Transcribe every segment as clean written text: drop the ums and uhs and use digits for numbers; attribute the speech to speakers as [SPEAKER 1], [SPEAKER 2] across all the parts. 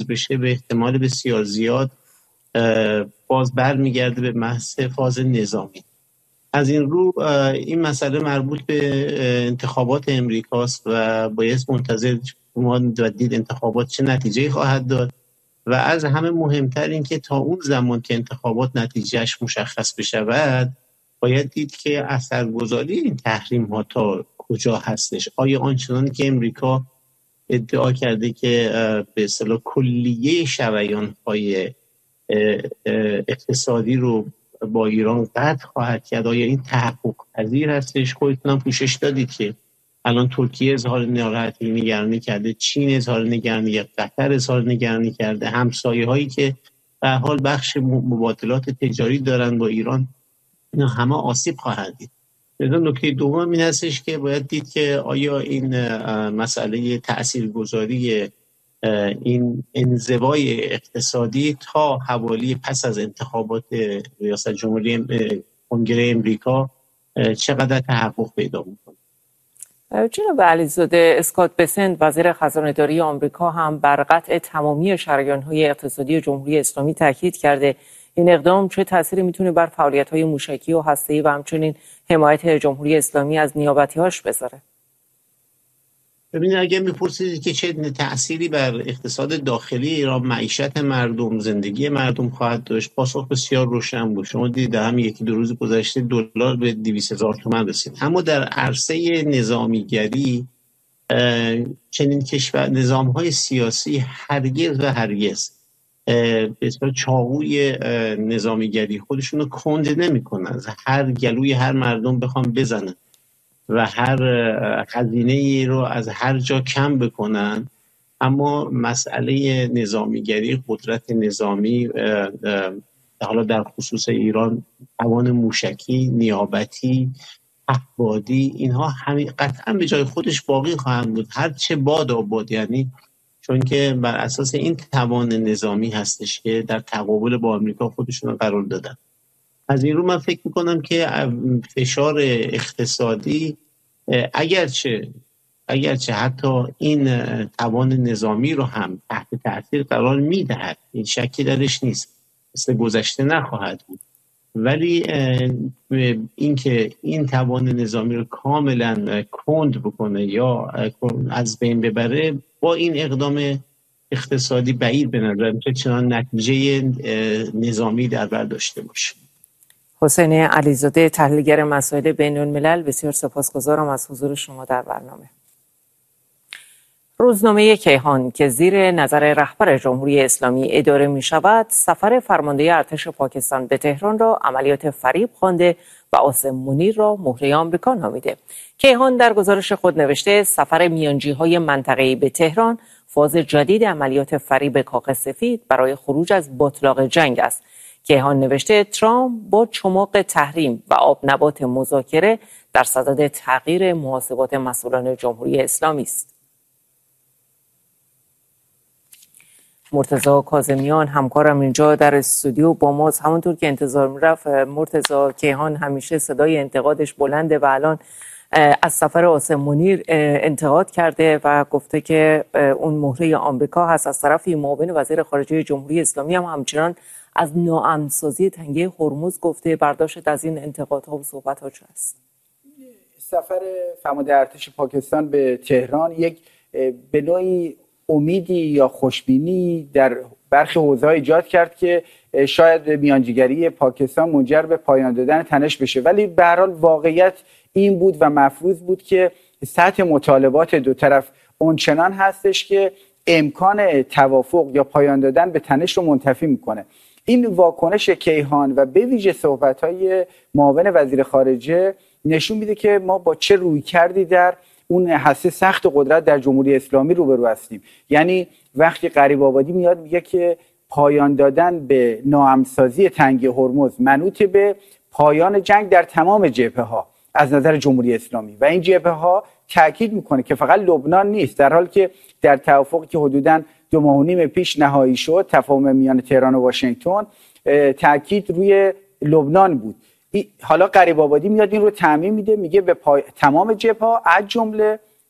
[SPEAKER 1] بشه به احتمال بسیار زیاد باز برمیگرده به محض فاز نظامی. از این رو این مسئله مربوط به انتخابات امریکاست و باید منتظر ما دید انتخابات چه نتیجه خواهد داد و از همه مهمتر این که تا اون زمان که انتخابات نتیجهش مشخص بشود باید دید که اثرگذاری این تحریم ها تا کجا هستش. آیا آنچنانی که امریکا ادعا کرده که به اصطلاح کلیه شریان های اقتصادی رو با ایران قطع خواهد کرد، آیا این تحقق پذیر هستش؟ خودتون هم پوشش دادید که الان ترکیه اظهار ناراحتی نگرانی کرده، چین اظهار نگرانی کرده، قطر اظهار نگرانی کرده، همسایه هایی که به هر حال بخش مبادلات تجاری دارن با ایران اینا همه آسیب خواهند دید. لذا نکته دوم این هستش که باید دید که آیا این مسئله تاثیرگذاری این انزوای اقتصادی تا حوالی پس از انتخابات ریاست جمهوری کنگره امریکا چقدر تحقق پیدا میکنه.
[SPEAKER 2] جناب علیزاده، اسکات بسنت وزیر خزانه‌داری آمریکا هم بر قطع تمامی شریان‌های اقتصادی جمهوری اسلامی تاکید کرده. این اقدام چه تأثیری میتونه بر فعالیت‌های موشکی و هسته‌ای و همچنین حمایت جمهوری اسلامی از نیابتی‌هاش بذاره؟
[SPEAKER 1] ببینید، اگه میپرسید که چه تأثیری بر اقتصاد داخلی ایران، معیشت مردم، زندگی مردم خواهد داشت، پاسخ بسیار روشن بود. شما دیدید هم یکی دو روز گذشته دلار به 200,000 تومان رسید. اما در عرصه نظامیگری چنین نظام‌های سیاسی هرگز و هرگز به اصطلاح چاقوی نظامیگری خودشون رو کند نمی‌کنن. هر گلوی هر مردم بخوام بزنن و هر خزینه ای رو از هر جا کم بکنن، اما مسئله نظامیگری، قدرت نظامی حالا در خصوص ایران، توان موشکی، نیابتی، پهپادی، اینها همین قطعا به جای خودش باقی خواهند بود، هر چه باد آباد. یعنی چون که بر اساس این توان نظامی هستش که در تقابل با آمریکا خودشون رو قرار دادن. از این رو من فکر میکنم که فشار اقتصادی اگرچه حتی این توان نظامی رو هم تحت تاثیر قرار میدهد، این شکی درش نیست، مثل گذشته نخواهد بود، ولی اینکه این توان نظامی رو کاملا کند بکنه یا از بین ببره با این اقدام اقتصادی بعید به نظر میاد چنان نتیجه نظامی در بر داشته باشه.
[SPEAKER 2] حسین علیزاده، تحلیلگر مسائل بین الملل، بسیار سپاسگزارم از حضور شما در برنامه. روزنامه کیهان که زیر نظر رهبر جمهوری اسلامی اداره می شود، سفر فرمانده ارتش پاکستان به تهران را عملیات فریب خوانده و عاصم منیر را مهره آمریکا نامیده. کیهان در گزارش خود نوشته سفر میانجی‌های منطقه‌ای به تهران فاز جدید عملیات فریب کاغذ سفید برای خروج از باتلاق جنگ است. کیهان نوشته ترامپ با چماق تحریم و آب نبات مذاکره در صدد تغییر محاسبات مسئولان جمهوری اسلامی است. مرتضی کاظمیان همکارم اینجا در استودیو با ماست. همونطور که انتظار میرفت مرتضی، کیهان همیشه صدای انتقادش بلنده و الان از سفر عاصم منیر انتقاد کرده و گفته که اون مهره آمریکا هست. از طرفی معاون وزیر خارجه جمهوری اسلامی هم همچنان از ناامن‌سازی تنگه هرمز گفته. برداشت از این انتقادها و صحبت‌ها چه است؟
[SPEAKER 3] سفر فرمانده ارتش پاکستان به تهران یک به نوعی امیدی یا خوشبینی در برخی حوزه‌ها ایجاد کرد که شاید میانجیگری پاکستان منجر به پایان دادن تنش بشه، ولی به هر حال واقعیت این بود و مفروض بود که سطح مطالبات دو طرف اونچنان هستش که امکان توافق یا پایان دادن به تنش رو منتفی میکنه. این واکنش کیهان و به ویژه صحبت‌های معاون وزیر خارجه نشون میده که ما با چه رویکردی در اون هسته سخت قدرت در جمهوری اسلامی روبرو هستیم. یعنی وقتی غریب آبادی میاد میگه که پایان دادن به ناامن‌سازی تنگه هرمز منوط به پایان جنگ در تمام جبهه‌ها از نظر جمهوری اسلامی و این جبهه‌ها تاکید میکنه که فقط لبنان نیست، در حالی که در توافقی که حدوداً 2.5 ماه پیش نهایی شد، تفاهم میان تهران و واشنگتن، تاکید روی لبنان بود. حالا غریب آبادی میاد این رو تعمیم میده، میگه به تمام جبهه‌ها از جمله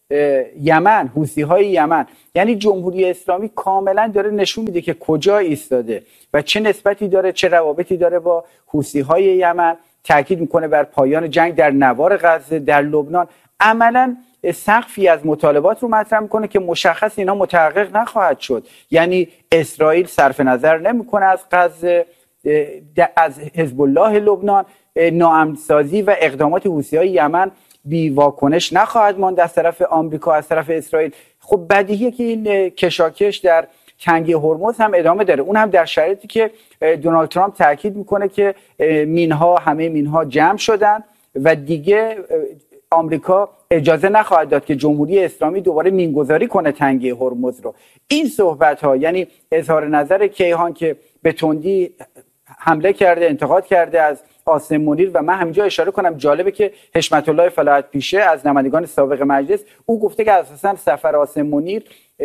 [SPEAKER 3] یمن، حوثی‌های یمن. یعنی جمهوری اسلامی کاملا داره نشون میده که کجا ایستاده و چه نسبتی داره، چه روابطی داره با حوثی‌های یمن. تاکید میکنه بر پایان جنگ در نوار غزه، در لبنان. عملا سقفی از مطالبات رو مطرح میکنه که مشخص اینا متحقق نخواهد شد. یعنی اسرائیل صرف نظر نمیکنه از غزه، از حزب الله لبنان، ناامن‌سازی و اقدامات حوثی‌های یمن بی واکنش نخواهد ماند از طرف آمریکا، از طرف اسرائیل. خب بدیهیه که این کشاکش در تنگه هرمز هم ادامه داره، اون هم در شرایطی که دونالد ترامپ تاکید میکنه که همه مینها جمع شدن و دیگه آمریکا اجازه نخواهد داد که جمهوری اسلامی دوباره مینگذاری کنه تنگه هرمز رو. این صحبت ها، یعنی اظهار نظر کیهان که به تندی حمله کرده، انتقاد کرده از قاسم منیر، و من همینجا اشاره کنم جالبه که حشمت الله فلاحت پیشه از نمایندگان سابق مجلس، او گفته که اساسا سفر قاسم منیر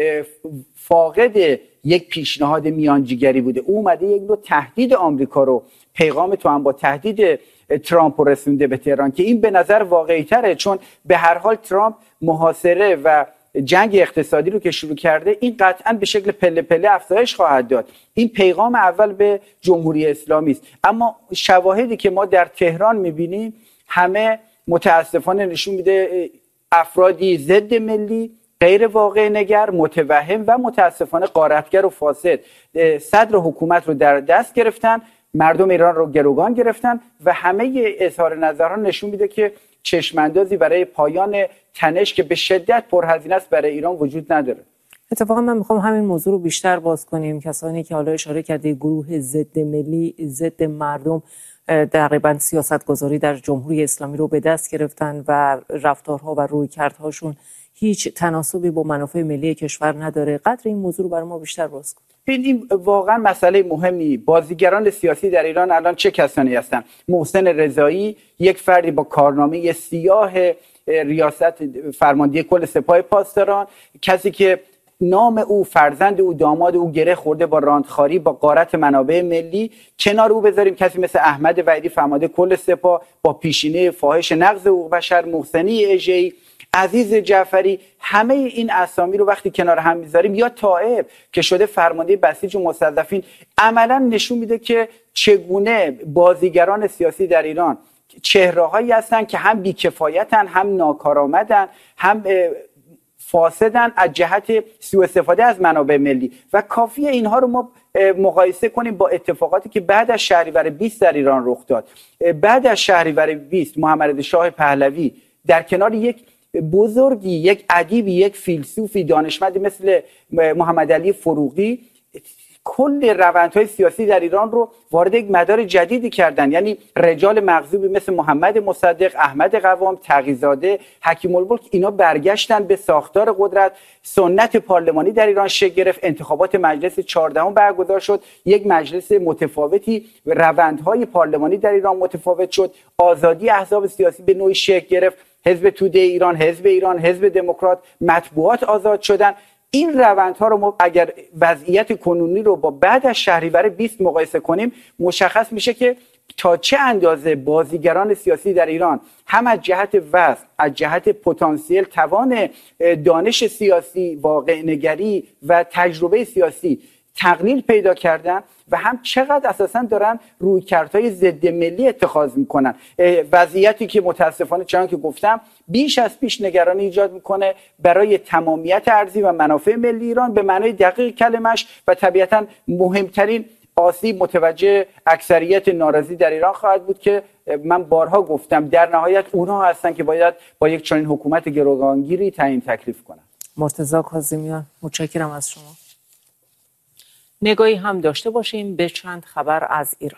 [SPEAKER 3] فاقد یک پیشنهاد میانجیگری بوده. او اومده یک نوع تهدید آمریکا رو، پیغام تو هم با تهدید ترامپ رسونده به تهران، که این به نظر واقعی تره، چون به هر حال ترامپ محاصره و جنگ اقتصادی رو که شروع کرده، این قطعا به شکل پله پله افزایش خواهد داد. این پیغام اول به جمهوری اسلامی است. اما شواهدی که ما در تهران میبینیم همه متاسفانه نشون میده افرادی ضد ملی، غیر واقع نگر، متوهم و متاسفانه غارتگر و فاسد صدر حکومت رو در دست گرفتن، مردم ایران رو گروگان گرفتن و همه اظهار نظرها نشون میده که چشماندازی برای پایان تنش که به شدت پرهزینه است برای ایران وجود نداره.
[SPEAKER 2] اتفاقا من میخوام همین موضوع رو بیشتر باز کنیم. کسانی که حالا اشاره کرده گروه ضد ملی، ضد مردم، تقریبا سیاستگذاری در جمهوری اسلامی رو به دست گرفتن و رفتارها و رویکردهاشون هیچ تناسبی با منافع ملی کشور نداره. قدر این موضوع رو برای ما بیشتر باز کن.
[SPEAKER 3] این واقعا مسئله مهمی. بازیگران سیاسی در ایران الان چه کسانی هستن؟ محسن رضایی، یک فردی با کارنامه سیاه ریاست فرماندهی کل سپاه پاسداران، کسی که نام او، فرزند او، داماد او گره خورده با راندخاری، با غارت منابع ملی. کنار او بذاریم کسی مثل احمد وحیدی، فرمانده کل سپاه، با پیشینه فاحش نقض حقوق بشر، محسنی اژه‌ای، عزیز جعفری. همه این اسامی رو وقتی کنار هم میذاریم، یا طائب که شده فرمانده بسیج و مستضعفین، عملا نشون میده که چگونه بازیگران سیاسی در ایران چهره‌هایی هستن که هم بی‌کفایتن، هم ناکارآمدن، هم فاسدن از جهت سوء استفاده از منابع ملی. و کافیه اینها رو ما مقایسه کنیم با اتفاقاتی که بعد از شهریور 20 در ایران رخ داد. بعد از شهریور 20 محمد شاه پهلوی در کنار یک بزرگی، یک ادیبی، یک فیلسوفی، دانشمندی مثل محمد علی فروغی، کل روندهای سیاسی در ایران رو وارد یک مدار جدیدی کردن. یعنی رجال مغضوبی مثل محمد مصدق، احمد قوام، تقی‌زاده، حکیم الملک، اینا برگشتن به ساختار قدرت. سنت پارلمانی در ایران شکل گرفت، انتخابات مجلس 14 برگزار شد، یک مجلس متفاوتی، روندهای پارلمانی در ایران متفاوت شد، آزادی احزاب سیاسی به نوعی شکل گرفت، حزب توده ایران، حزب دموکرات، مطبوعات آزاد شدن. این روندها رو ما اگر وضعیت کنونی رو با بعد از شهریور 20 مقایسه کنیم، مشخص میشه که تا چه اندازه بازیگران سیاسی در ایران هم از جهت وزن، از جهت پتانسیل، توان دانش سیاسی، واقع نگری و تجربه سیاسی تقلیل پیدا کردن و هم چقدر اساسا دارن رویکردهای ضد ملی اتخاذ میکنن. وضعیتی که متاسفانه چنان که گفتم بیش از پیش نگرانی ایجاد میکنه برای تمامیت ارضی و منافع ملی ایران به معنای دقیق کلمش، و طبیعتا مهمترین آسیب متوجه اکثریت ناراضی در ایران خواهد بود که من بارها گفتم در نهایت اونها هستن که باید با یک چنین حکومت گروگانگیری تعیین تکلیف کنن.
[SPEAKER 2] مرتضی کاظمیان، متشکرم از شما. نگاهی هم داشته باشیم به چند خبر از ایران.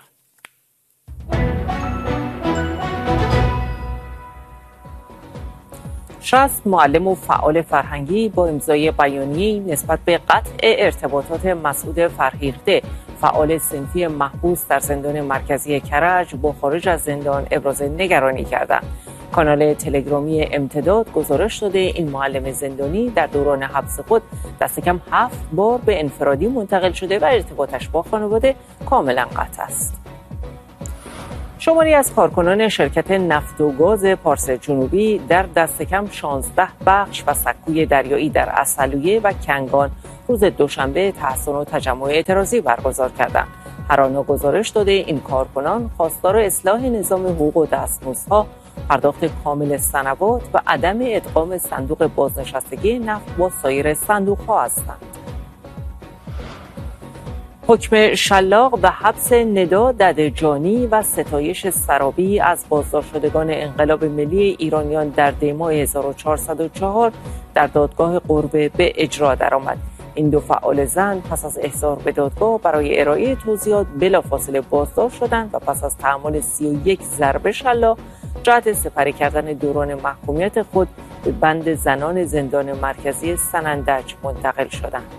[SPEAKER 2] شصت معلم و فعال فرهنگی با امضای بیانیه‌ای نسبت به قطع ارتباطات مسعود فرهیخته، فعال صنفی محبوس در زندان مرکزی کرج، با خارج از زندان ابراز نگرانی کردند. کانال تلگرامی امتداد گزارش داده این معلم زندانی در دوران حبس خود دست کم 7 بار به انفرادی منتقل شده و ارتباطش با خانواده کاملا قطع است. شماری از کارکنان شرکت نفت و گاز پارس جنوبی در دست کم 16 بخش و سکوی دریایی در عسلویه و کنگان روز دوشنبه تحصن و تجمع اعتراضی برگزار کردند. هرانا گزارش داده این کارکنان خواستار اصلاح نظام حقوق و دستمزدها، پرداخت کامل سنوات و عدم ادغام صندوق بازنشستگی نفت با سایر صندوق‌ها هستند. حکم شلاق به حبس ندا ددجانی و ستایش سرابی از بازداشت شدگان انقلاب ملی ایرانیان در دی‌ماه 1404 در دادگاه قربه به اجرا درآمد. این دو فعال زن پس از احضار به دادگاه برای ارائه توضیحات بلافاصله بازداشت شدند و پس از تحمل 31 ضربه شلاق جهت سپری کردن دوران محکومیت خود به بند زنان زندان مرکزی سنندج منتقل شدند.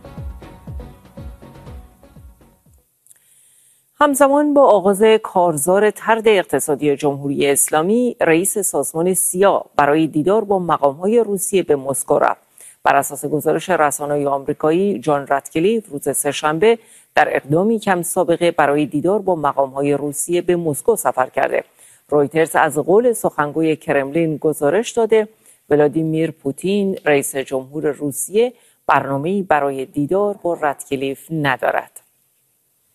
[SPEAKER 2] همزمان با آغاز کارزار طرد اقتصادی جمهوری اسلامی، رئیس سازمان سیا برای دیدار با مقام‌های روسیه به مسکو رفت. بر اساس گزارش رسانه‌های آمریکایی، جان راتکلیف روز سه‌شنبه در اقدامی کم سابقه برای دیدار با مقام‌های روسیه به مسکو سفر کرده. رویترز از قول سخنگوی کرملین گزارش داده ولادیمیر پوتین رئیس جمهور روسیه برنامه‌ای برای دیدار با راتکلیف ندارد.